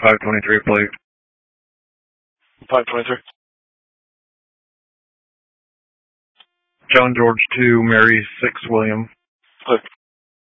523, please. 523. John George 2, Mary 6, William. Click.